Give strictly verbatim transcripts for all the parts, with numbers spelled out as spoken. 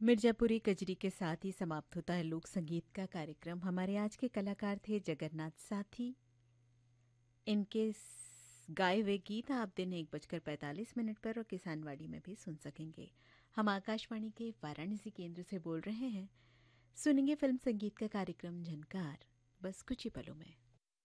मिर्जापुरी कजरी के साथ ही समाप्त होता है लोक संगीत का कार्यक्रम। हमारे आज के कलाकार थे जगन्नाथ साथी। इनके गाए हुए गीत आप दिन एक बजकर पैंतालीस मिनट पर और किसानवाड़ी में भी सुन सकेंगे। हम आकाशवाणी के वाराणसी केंद्र से बोल रहे हैं। सुनेंगे फिल्म संगीत का कार्यक्रम झनकार बस कुछ ही पलों में।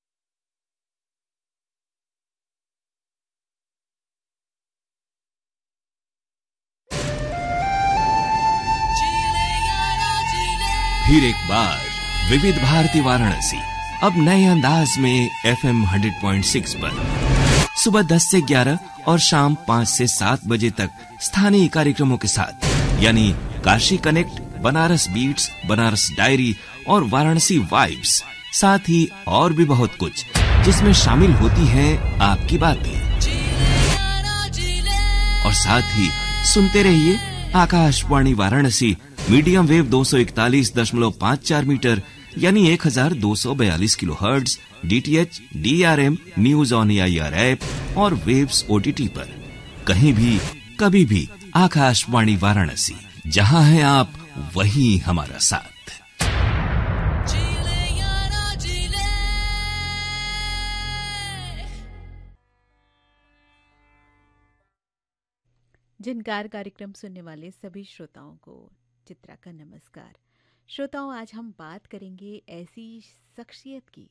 फिर एक बार विविध भारती वाराणसी अब नए अंदाज में एफएम हंड्रेड पॉइंट सिक्स पर सुबह दस से ग्यारह और शाम पाँच से सात बजे तक स्थानीय कार्यक्रमों के साथ, यानी Kashi connect, Banaras beats, Banaras diary और वाराणसी वाइब्स, साथ ही और भी बहुत कुछ जिसमें शामिल होती हैं आपकी बातें। और साथ ही सुनते रहिए आकाशवाणी वाराणसी मीडियम वेव दो सौ इकतालीस दशमलव पाँच चार मीटर यानी एक हजार दो सौ बयालीस kilo hertz, DTH, DRM, news on AIR app और वेव्स ओटीटी पर। कहीं भी कभी भी आकाशवाणी वाराणसी, जहां हैं आप वहीं हमारा साथ। झनकार कार्यक्रम सुनने वाले सभी श्रोताओं को चित्रा का नमस्कार। श्रोताओं, आज हम बात करेंगे ऐसी शख्सियत की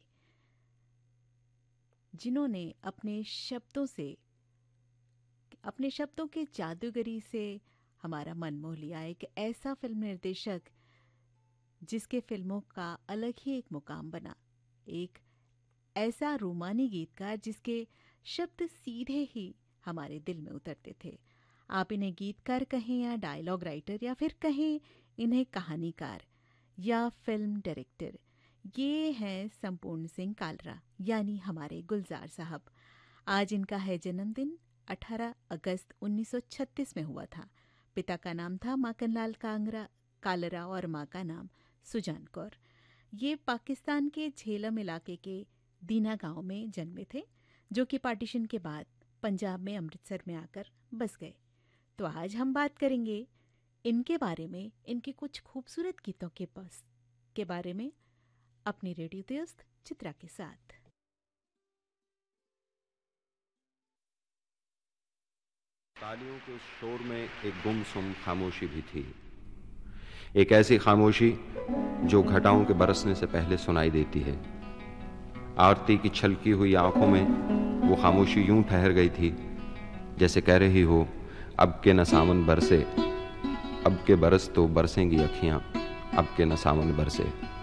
जिन्होंने अपने शब्दों से, अपने शब्दों के जादूगरी से हमारा मन मोह लिया। एक ऐसा फिल्म निर्देशक जिसके फिल्मों का अलग ही एक मुकाम बना। एक ऐसा रोमानी गीतकार जिसके शब्द सीधे ही हमारे दिल में उतरते थे। आप इन्हें गीतकार कहें या डायलॉग राइटर या फिर कहें इन्हें कहानीकार या फिल्म डायरेक्टर, ये हैं संपूर्ण सिंह कालरा यानी हमारे गुलजार साहब। आज इनका है जन्मदिन। अठारह अगस्त उन्नीस सौ छत्तीस में हुआ था। पिता का नाम था माखनलाल कांगरा कालरा और माँ का नाम सुजान कौर। ये पाकिस्तान के झेलम इलाके के दीना गांव में जन्मे थे, जो कि पार्टीशन के बाद पंजाब में अमृतसर में आकर बस गए। तो आज हम बात करेंगे इनके बारे में, इनके कुछ खूबसूरत गीतों के पास के बारे में अपनी रेडियो दोस्त चित्रा के साथ। तालियों के शोर में एक गुमसुम खामोशी भी थी, एक ऐसी खामोशी जो घटाओं के बरसने से पहले सुनाई देती है। आरती की छलकी हुई आंखों में वो खामोशी यूं ठहर गई थी जैसे कह रही हो, अब के न सावन बरसे, अब के बरस तो बरसेंगी अखियां, अब के न सावन बरसे।